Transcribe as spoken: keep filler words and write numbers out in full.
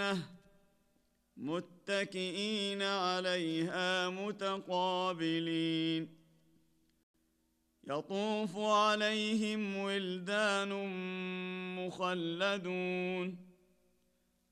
الجنة متكئين عليها متقابلين يطوف عليهم ولدان مخلدون